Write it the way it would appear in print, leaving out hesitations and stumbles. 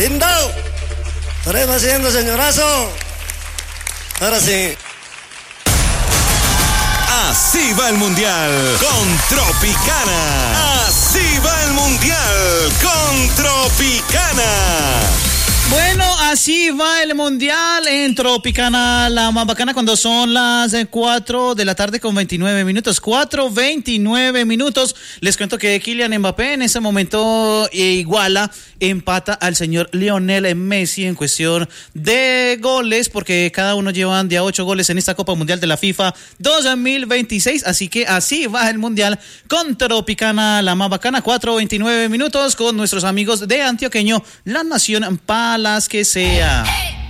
Lindo. Estaremos haciendo, señorazo. Ahora sí. Así va el Mundial con Tropicana. Así va el Mundial con Tropicana. Bueno, así va el Mundial en Tropicana, la más bacana, cuando son las 4 de la tarde con 29 minutos. 4:29 minutos. Les cuento que Kylian Mbappé en ese momento empata al señor Lionel Messi en cuestión de goles, porque cada uno llevan de a 8 goles en esta Copa Mundial de la FIFA 2026. Así que así va el Mundial con Tropicana, la más bacana. 4:29 minutos con nuestros amigos de Antioqueño, la nación para las que sea.